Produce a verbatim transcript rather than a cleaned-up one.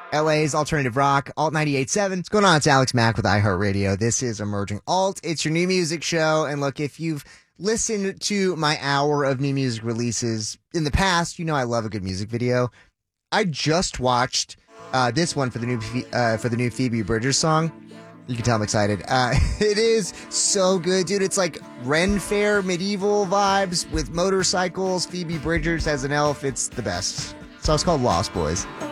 L A's alternative rock, Alt ninety-eight point seven. What's going on? It's Alex Mack with iHeartRadio. This is Emerging Alt. It's your new music show. And look, if you've listened to my hour of new music releases in the past, you know I love a good music video. I just watched uh, this one for the new uh, for the new Phoebe Bridgers song. You can tell I'm excited. Uh, it is so good, dude. It's like Ren Fair medieval vibes with motorcycles. Phoebe Bridgers as an elf. It's the best. So it's called Lost Boys.